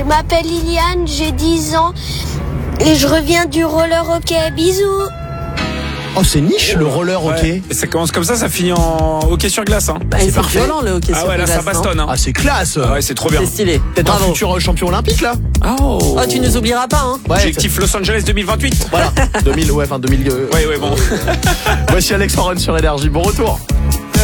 Je m'appelle Liliane, j'ai 10 ans et je reviens du roller hockey. Bisous. Oh, c'est niche le roller hockey. Ça commence comme ça finit en hockey sur glace. Hein. Bah, c'est violent le hockey sur là glace, ça bastonne. Hein. Ah, c'est classe. Ah ouais, c'est trop bien. C'est stylé. Peut-être un Bravo. futur champion olympique là. Oh, Tu nous oublieras pas, hein. Ouais, objectif Los Angeles 2028. Voilà. 2000, ouais, enfin 2000. Ouais, bon. Voici Alex Warren sur Énergie. Bon retour.